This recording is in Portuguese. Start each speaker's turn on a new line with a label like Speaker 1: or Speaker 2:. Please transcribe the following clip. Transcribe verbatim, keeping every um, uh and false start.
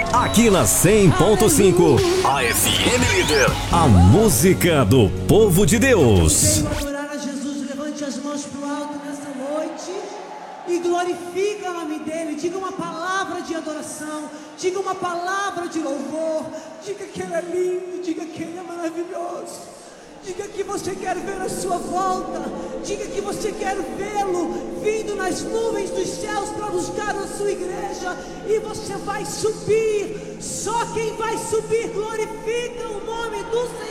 Speaker 1: Aqui na cem ponto cinco, a F M Líder, a música do povo de Deus.
Speaker 2: Venho adorar a Jesus, levante as mãos para o alto nessa noite e glorifique o nome dele. Diga uma palavra de adoração, diga uma palavra de louvor, diga que ele é lindo, diga que ele é maravilhoso. Diga que você quer ver a sua volta. Diga que você quer vê-lo vindo nas nuvens dos céus para buscar a sua igreja. E você vai subir. Só quem vai subir glorifica o nome do Senhor.